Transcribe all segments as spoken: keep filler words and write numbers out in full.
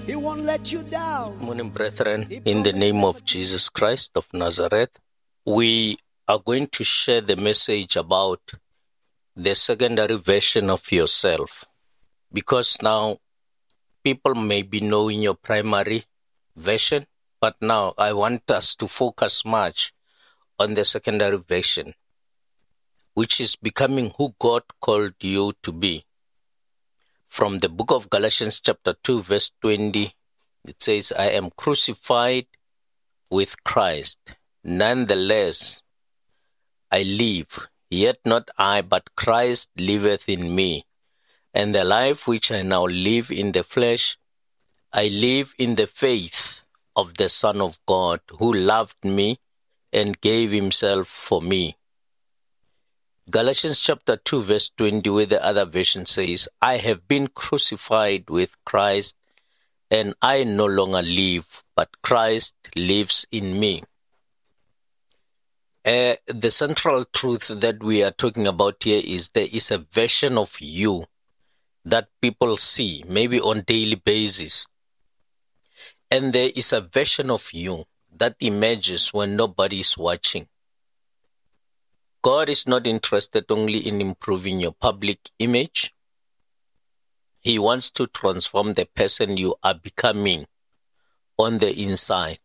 He won't let you down. Morning, brethren, in the name of Jesus Christ of Nazareth, we are going to share the message about the secondary version of yourself. Because now people may be knowing your primary version, but now I want us to focus much on the secondary version, which is becoming who God called you to be. From the book of Galatians chapter two, verse twenty, it says, I am crucified with Christ. Nonetheless, I live, yet not I, but Christ liveth in me. And the life which I now live in the flesh, I live in the faith of the Son of God, who loved me and gave himself for me. Galatians chapter two, verse twenty, where the other version says, I have been crucified with Christ, and I no longer live, but Christ lives in me. Uh, the central truth that we are talking about here is there is a version of you that people see, maybe on daily basis. And there is a version of you that emerges when nobody is watching. God is not interested only in improving your public image. He wants to transform the person you are becoming on the inside.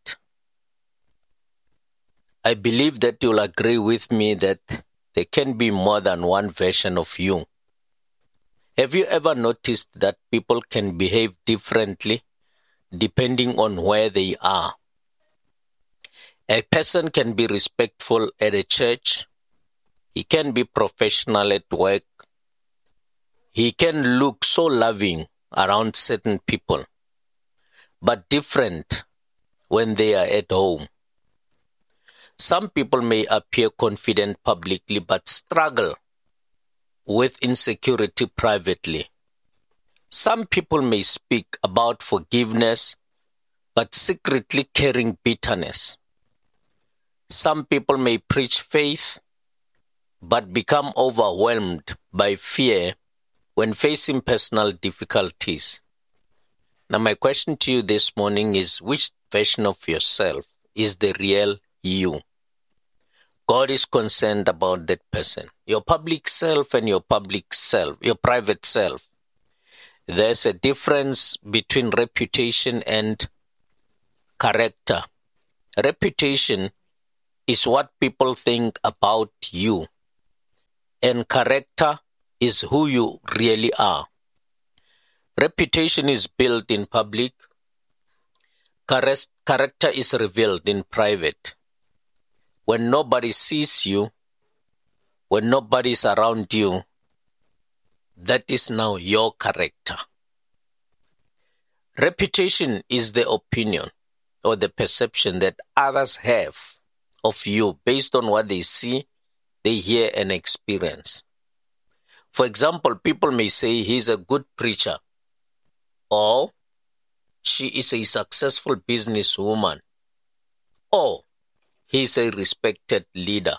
I believe that you'll agree with me that there can be more than one version of you. Have you ever noticed that people can behave differently depending on where they are? A person can be respectful at a church. He can be professional at work. He can look so loving around certain people, but different when they are at home. Some people may appear confident publicly, but struggle with insecurity privately. Some people may speak about forgiveness, but secretly carrying bitterness. Some people may preach faith, but become overwhelmed by fear when facing personal difficulties. Now, my question to you this morning is, which version of yourself is the real you? God is concerned about that person. Your public self and your public self, your private self. There's a difference between reputation and character. Reputation is what people think about you, and character is who you really are. Reputation is built in public. Character is revealed in private. When nobody sees you, when nobody is around you, that is now your character. Reputation is the opinion or the perception that others have of you based on what they see, they hear, and experience. For example, people may say he's a good preacher, or she is a successful businesswoman, or he's a respected leader,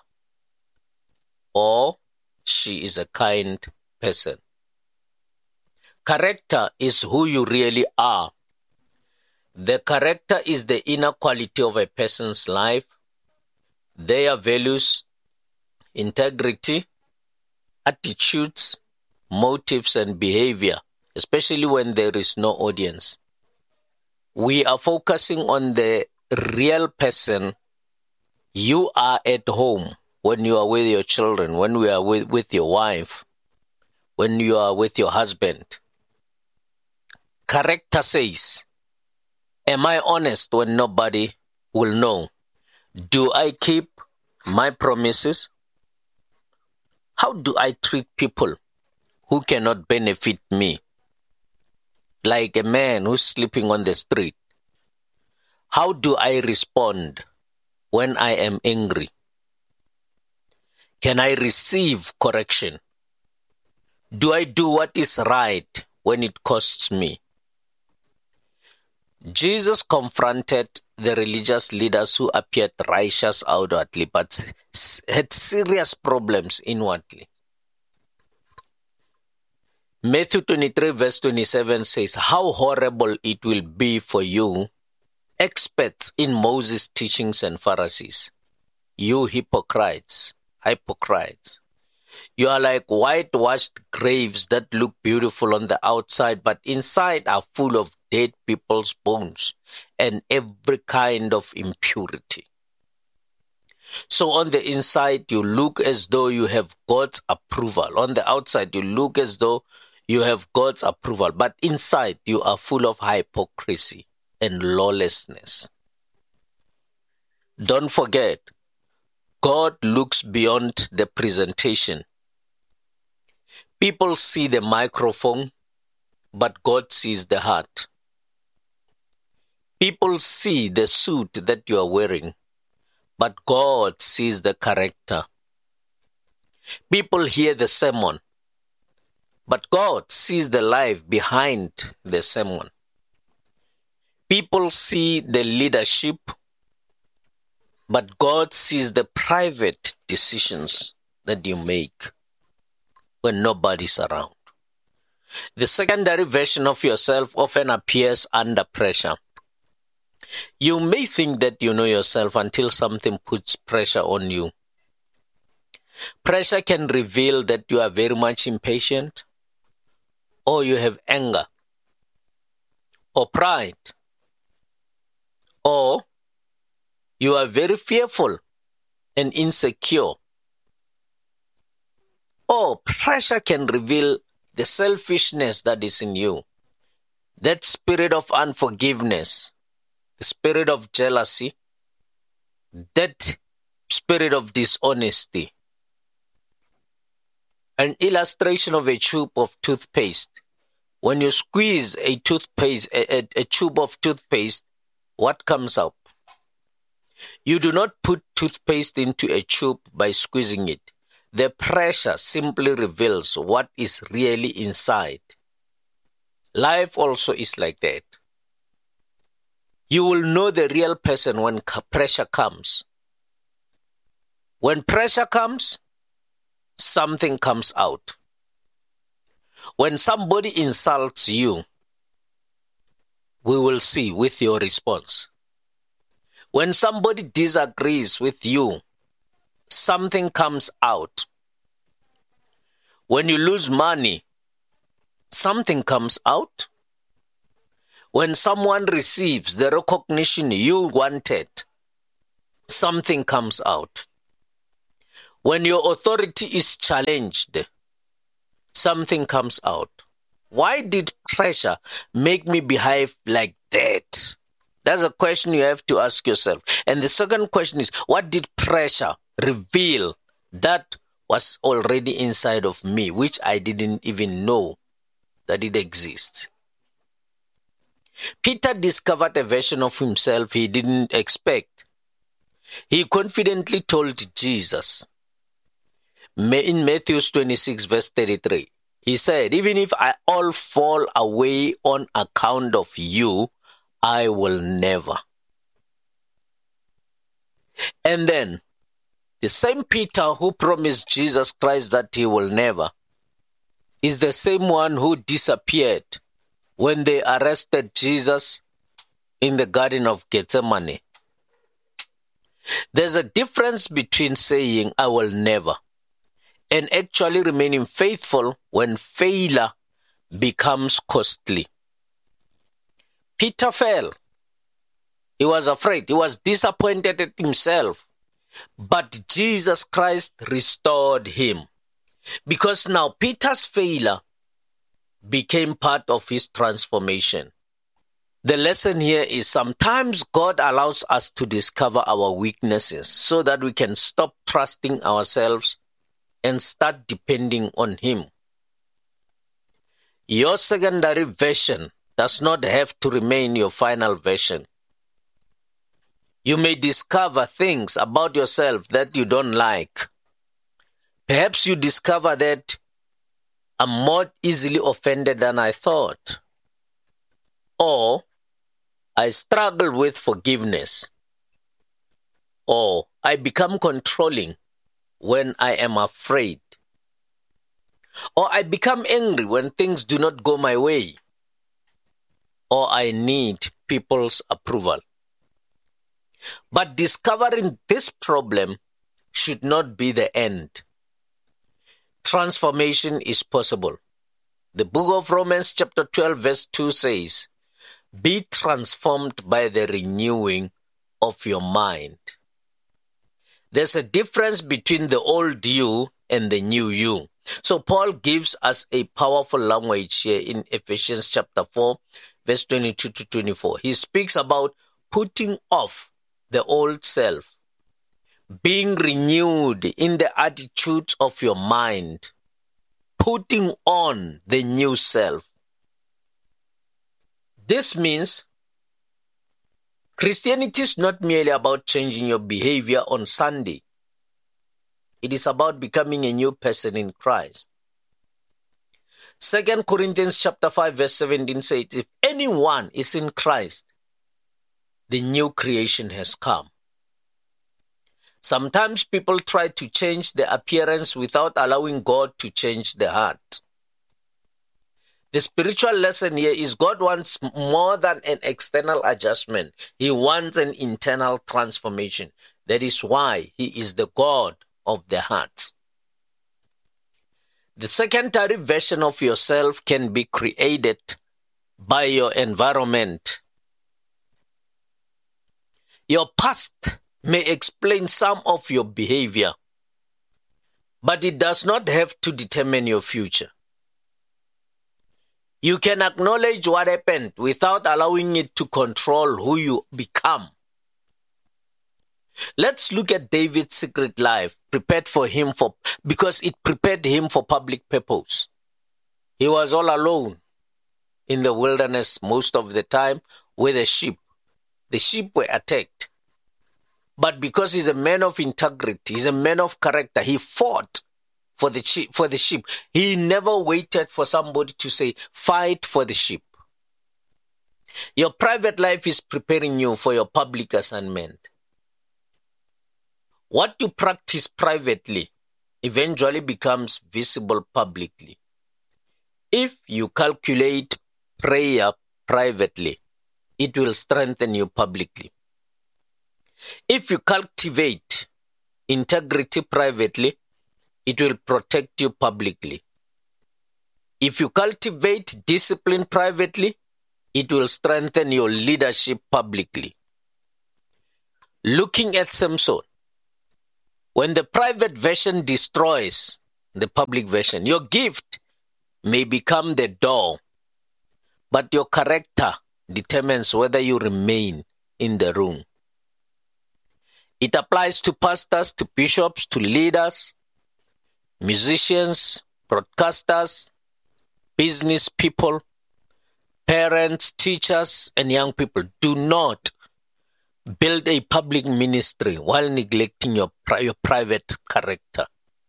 or she is a kind person. Character is who you really are. The character is the inner quality of a person's life, their values, integrity, attitudes, motives, and behavior, especially when there is no audience. We are focusing on the real person you are at home, when you are with your children, when you are with, with your wife, when you are with your husband. Character says, am I honest when nobody will know? Do I keep my promises? How do I treat people who cannot benefit me? Like a man who's sleeping on the street. How do I respond when I am angry? Can I receive correction? Do I do what is right when it costs me? Jesus confronted the religious leaders who appeared righteous outwardly but had serious problems inwardly. Matthew twenty-three verse twenty-seven says, how horrible it will be for you, experts in Moses' teachings and Pharisees, you hypocrites, hypocrites. You are like whitewashed graves that look beautiful on the outside, but inside are full of dead people's bones and every kind of impurity. So on the inside, you look as though you have God's approval. On the outside, you look as though you have God's approval, but inside you are full of hypocrisy and lawlessness. Don't forget, God looks beyond the presentation. People see the microphone, but God sees the heart. People see the suit that you are wearing, but God sees the character. People hear the sermon, but God sees the life behind the sermon. People see the leadership, but God sees the private decisions that you make when nobody's around. The secondary version of yourself often appears under pressure. You may think that you know yourself until something puts pressure on you. Pressure can reveal that you are very much impatient, or you have anger, or pride, or you are very fearful and insecure. Or pressure can reveal the selfishness that is in you, that spirit of unforgiveness, the spirit of jealousy, that spirit of dishonesty. An illustration of a tube of toothpaste. When you squeeze a toothpaste, a, a, a tube of toothpaste, what comes up? You do not put toothpaste into a tube by squeezing it. The pressure simply reveals what is really inside. Life also is like that. You will know the real person when pressure comes. When pressure comes, something comes out. When somebody insults you, we will see with your response. When somebody disagrees with you, something comes out. When you lose money, something comes out. When someone receives the recognition you wanted, something comes out. When your authority is challenged, something comes out. Why did pressure make me behave like that? That's a question you have to ask yourself. And the second question is, what did pressure reveal that was already inside of me, which I didn't even know that it exists? Peter discovered a version of himself he didn't expect. He confidently told Jesus, in Matthew twenty-six verse thirty-three, he said, even if I all fall away on account of you, I will never. And then, the same Peter who promised Jesus Christ that he will never is the same one who disappeared when they arrested Jesus in the Garden of Gethsemane. There's a difference between saying, I will never, and actually remaining faithful when failure becomes costly. Peter fell. He was afraid. He was disappointed at himself. But Jesus Christ restored him. Because now Peter's failure became part of his transformation. The lesson here is sometimes God allows us to discover our weaknesses so that we can stop trusting ourselves and start depending on Him. Your secondary version does not have to remain your final version. You may discover things about yourself that you don't like. Perhaps you discover that I'm more easily offended than I thought. Or I struggle with forgiveness. Or I become controlling when I am afraid. Or I become angry when things do not go my way. Or I need people's approval. But discovering this problem should not be the end. Transformation is possible. The book of Romans chapter twelve verse two says, "Be transformed by the renewing of your mind." There's a difference between the old you and the new you. So Paul gives us a powerful language here in Ephesians chapter four, verse twenty-two to twenty-four. He speaks about putting off the old self, being renewed in the attitudes of your mind, putting on the new self. This means Christianity is not merely about changing your behavior on Sunday. It is about becoming a new person in Christ. Second Corinthians chapter five verse seventeen says, if anyone is in Christ, the new creation has come. Sometimes people try to change the appearance without allowing God to change the heart. The spiritual lesson here is God wants more than an external adjustment. He wants an internal transformation. That is why He is the God of the hearts. The secondary version of yourself can be created by your environment. Your past may explain some of your behavior, but it does not have to determine your future. You can acknowledge what happened without allowing it to control who you become. Let's look at David's secret life, prepared for him for because it prepared him for public purpose. He was all alone in the wilderness most of the time with the sheep. The sheep were attacked. But because he's a man of integrity, he's a man of character, he fought for the sheep. For the sheep. He never waited for somebody to say, fight for the sheep. Your private life is preparing you for your public assignment. What you practice privately eventually becomes visible publicly. If you calculate prayer privately, it will strengthen you publicly. If you cultivate integrity privately, it will protect you publicly. If you cultivate discipline privately, it will strengthen your leadership publicly. Looking at Samson, when the private version destroys the public version, your gift may become the door, but your character determines whether you remain in the room. It applies to pastors, to bishops, to leaders, musicians, broadcasters, business people, parents, teachers, and young people. Do not build a public ministry while neglecting your, your private character.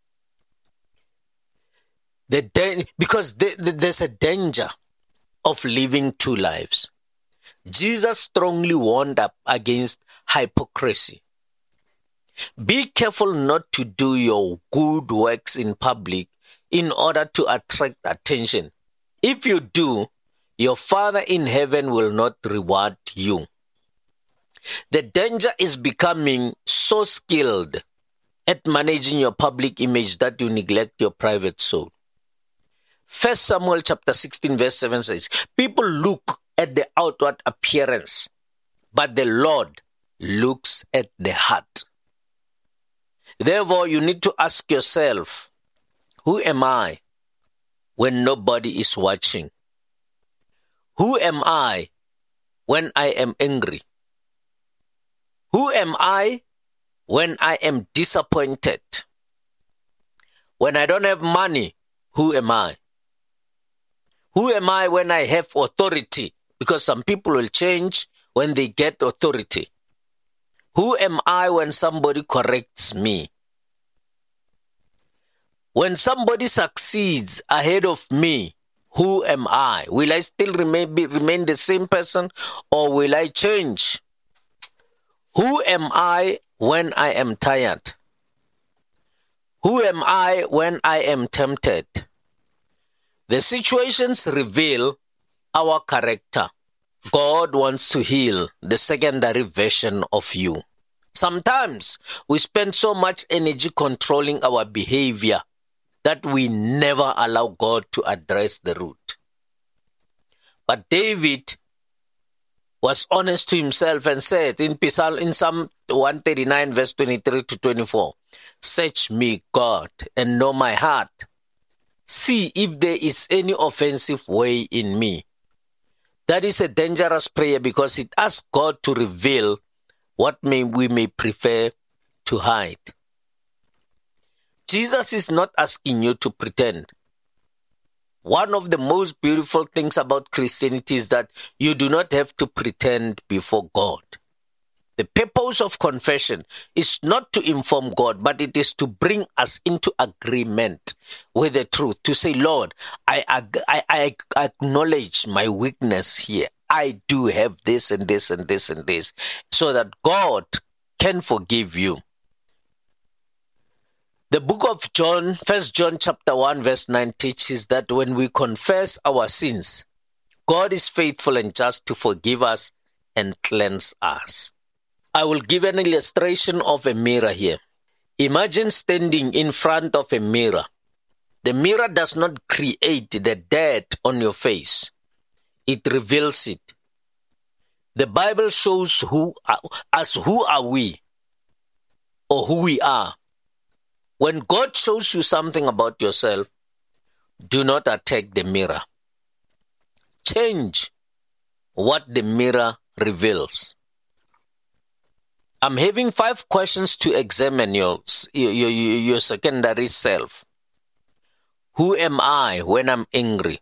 The da- because the, the, there's a danger of living two lives. Jesus strongly warned up against hypocrisy. Be careful not to do your good works in public in order to attract attention. If you do, your Father in heaven will not reward you. The danger is becoming so skilled at managing your public image that you neglect your private soul. First Samuel chapter sixteen verse seven says, people look at the outward appearance, but the Lord looks at the heart. Therefore, you need to ask yourself, who am I when nobody is watching? Who am I when I am angry? Who am I when I am disappointed? When I don't have money, who am I? Who am I when I have authority? Because some people will change when they get authority. Who am I when somebody corrects me? When somebody succeeds ahead of me, who am I? Will I still remain, be, remain the same person, or will I change? Who am I when I am tired? Who am I when I am tempted? The situations reveal our character. God wants to heal the secondary version of you. Sometimes we spend so much energy controlling our behavior that we never allow God to address the root. But David was honest to himself and said in Psalm one thirty-nine, verse twenty-three to twenty-four, "Search me, God, and know my heart. See if there is any offensive way in me." That is a dangerous prayer because it asks God to reveal what may, we may prefer to hide. Jesus is not asking you to pretend. One of the most beautiful things about Christianity is that you do not have to pretend before God. The purpose of confession is not to inform God, but it is to bring us into agreement with the truth. To say, Lord, I, I, I acknowledge my weakness here. I do have this and this and this and this, so that God can forgive you. The book of John, First John chapter one, verse nine teaches that when we confess our sins, God is faithful and just to forgive us and cleanse us. I will give an illustration of a mirror here. Imagine standing in front of a mirror. The mirror does not create the dirt on your face. It reveals it. The Bible shows who us who are we or who we are. When God shows you something about yourself, do not attack the mirror. Change what the mirror reveals. I'm having five questions to examine your, your, your, your secondary self. Who am I when I'm angry?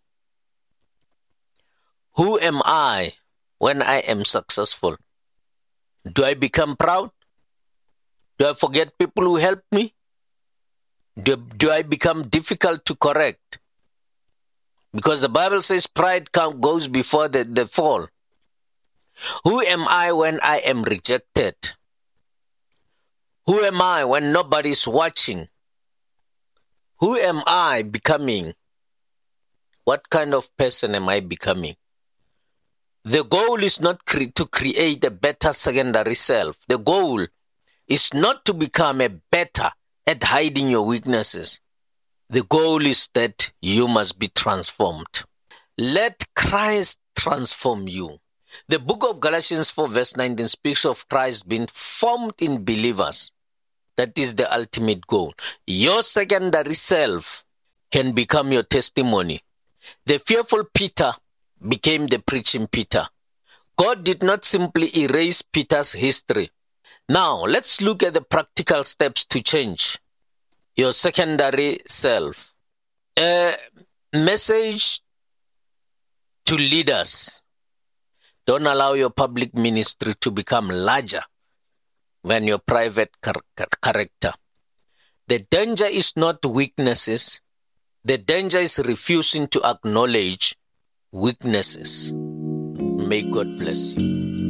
Who am I when I am successful? Do I become proud? Do I forget people who helped me? Do, do I become difficult to correct? Because the Bible says pride goes before the, the fall. Who am I when I am rejected? Who am I when nobody's watching? Who am I becoming? What kind of person am I becoming? The goal is not cre- to create a better secondary self. The goal is not to become a better at hiding your weaknesses. The goal is that you must be transformed. Let Christ transform you. The book of Galatians four verse nineteen speaks of Christ being formed in believers. That is the ultimate goal. Your secondary self can become your testimony. The fearful Peter became the preaching Peter. God did not simply erase Peter's history. Now, let's look at the practical steps to change your secondary self. A message to leaders. Don't allow your public ministry to become larger than your private char- character. The danger is not weaknesses. The danger is refusing to acknowledge weaknesses. May God bless you.